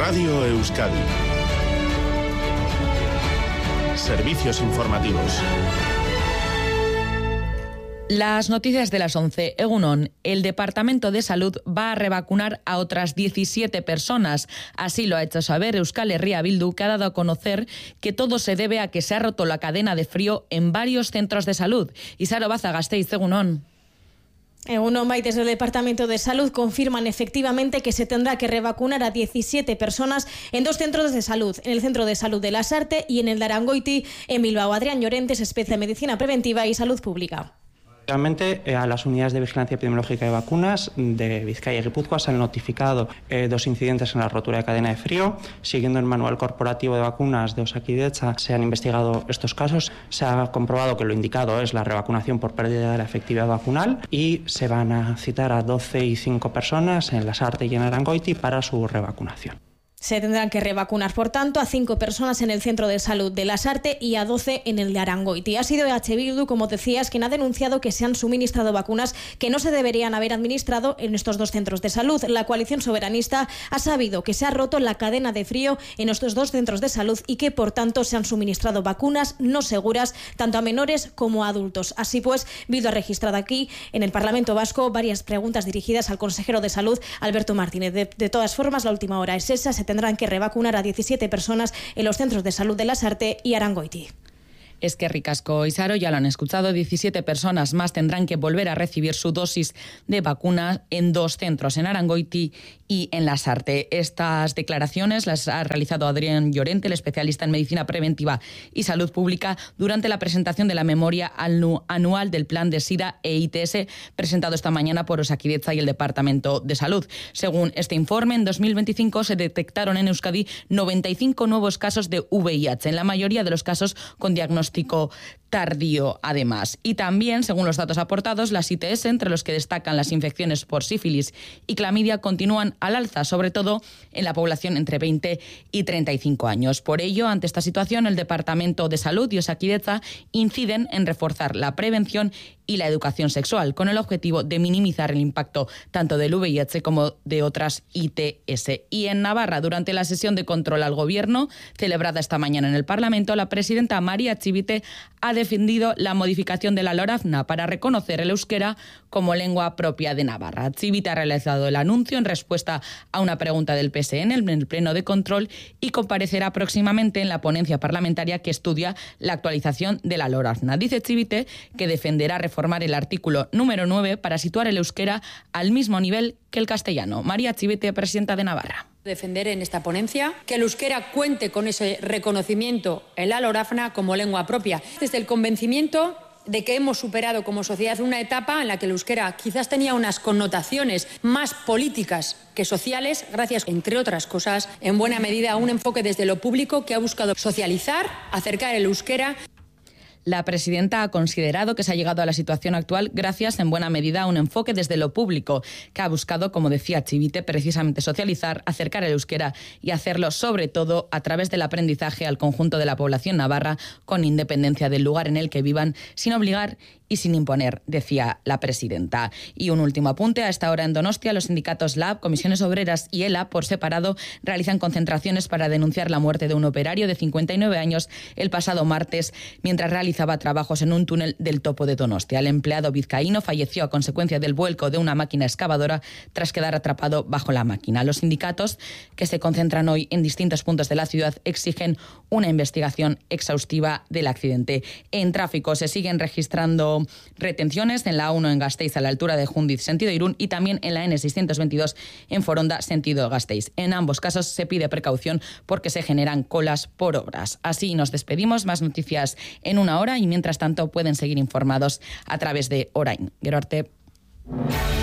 Radio Euskadi. Servicios informativos. Las noticias de las 11. Egunon, el Departamento de Salud va a revacunar a otras 17 personas. Así lo ha hecho saber Euskal Herria Bildu, que ha dado a conocer que todo se debe a que se ha roto la cadena de frío en varios centros de salud. Isaro Baza, Gasteiz, egunon. Egunon Bai, desde el Departamento de Salud confirman efectivamente que se tendrá que revacunar a 17 personas en dos centros de salud, en el Centro de Salud de Lasarte y en el de Arangoiti, en Bilbao. Adrián Llorente es especialista en Medicina Preventiva y Salud Pública. Realmente a las unidades de vigilancia epidemiológica de vacunas de Vizcaya y Guipúzcoa se han notificado 2 incidentes en la rotura de cadena de frío. Siguiendo el manual corporativo de vacunas de Osakidetza se han investigado estos casos. Se ha comprobado que lo indicado es la revacunación por pérdida de la efectividad vacunal y se van a citar a 12 y 5 personas en Lasarte y en Arangoiti para su revacunación. Se tendrán que revacunar, por tanto, a 5 personas en el Centro de Salud de Lasarte y a 12 en el de Arangoiti. Ha sido EH Bildu, como decías, quien ha denunciado que se han suministrado vacunas que no se deberían haber administrado en estos dos centros de salud. La coalición soberanista ha sabido que se ha roto la cadena de frío en estos dos centros de salud y que, por tanto, se han suministrado vacunas no seguras tanto a menores como a adultos. Así pues, Bildu ha registrado aquí, en el Parlamento Vasco, varias preguntas dirigidas al consejero de Salud, Alberto Martínez. De todas formas, la última hora es esa. Se tendrán que revacunar a 17 personas en los centros de salud de Lasarte y Arangoiti. Es que ricasco, Isaro, ya lo han escuchado, 17 personas más tendrán que volver a recibir su dosis de vacuna en 2 centros, en Arangoiti y en Lasarte. Estas declaraciones las ha realizado Adrián Llorente, el especialista en medicina preventiva y salud pública, durante la presentación de la memoria anual del plan de SIDA e ITS, presentado esta mañana por Osakidetza y el Departamento de Salud. Según este informe, en 2025 se detectaron en Euskadi 95 nuevos casos de VIH, en la mayoría de los casos con diagnóstico tardío, además. Y también, según los datos aportados, las ITS, entre los que destacan las infecciones por sífilis y clamidia, continúan al alza, sobre todo en la población entre 20 y 35 años. Por ello, ante esta situación, el Departamento de Salud y Osakidetza inciden en reforzar la prevención y la educación sexual, con el objetivo de minimizar el impacto tanto del VIH como de otras ITS. Y en Navarra, durante la sesión de control al Gobierno, celebrada esta mañana en el Parlamento, la presidenta María Chivite ha defendido la modificación de la LORAFNA para reconocer el euskera como lengua propia de Navarra. Chivite ha realizado el anuncio en respuesta a una pregunta del PSN en el Pleno de Control y comparecerá próximamente en la ponencia parlamentaria que estudia la actualización de la LORAFNA. Dice Chivite que defenderá reformar el artículo número 9 para situar el euskera al mismo nivel que el castellano. María Chivite, presidenta de Navarra. Defender en esta ponencia que el euskera cuente con ese reconocimiento en la LORAFNA como lengua propia, desde el convencimiento de que hemos superado como sociedad una etapa en la que el euskera quizás tenía unas connotaciones más políticas que sociales, gracias, entre otras cosas, en buena medida a un enfoque desde lo público que ha buscado socializar, acercar el euskera. La presidenta ha considerado que se ha llegado a la situación actual gracias, en buena medida, a un enfoque desde lo público, que ha buscado, como decía Chivite, precisamente socializar, acercar el euskera y hacerlo, sobre todo, a través del aprendizaje al conjunto de la población navarra, con independencia del lugar en el que vivan, sin obligar y sin imponer, decía la presidenta. Y un último apunte: a esta hora en Donostia, los sindicatos LAB, Comisiones Obreras y ELA, por separado, realizan concentraciones para denunciar la muerte de un operario de 59 años el pasado martes, mientras realizaba trabajos en un túnel del Topo de Donostia. El empleado vizcaíno falleció a consecuencia del vuelco de una máquina excavadora tras quedar atrapado bajo la máquina. Los sindicatos, que se concentran hoy en distintos puntos de la ciudad, exigen una investigación exhaustiva del accidente. En tráfico se siguen registrando retenciones en la A1 en Gasteiz a la altura de Jundiz, sentido Irún, y también en la N622 en Foronda, sentido Gasteiz. En ambos casos se pide precaución porque se generan colas por obras. Así nos despedimos. Más noticias en una hora y mientras tanto pueden seguir informados a través de Orain. Gero arte.